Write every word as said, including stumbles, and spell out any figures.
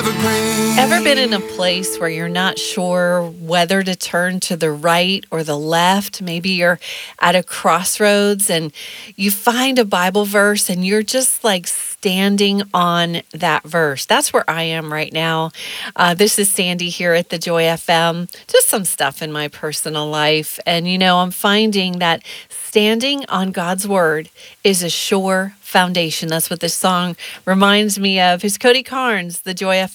Ever been in a place where you're not sure whether to turn to the right or the left? Maybe you're at a crossroads and you find a Bible verse and you're just like standing on that verse. That's where I am right now. Uh, this is Sandy here at the Joy F M. Just some stuff in my personal life. And, you know, I'm finding that standing on God's word is a sure foundation. That's what this song reminds me of. Here's Cody Carnes, the Joy F M.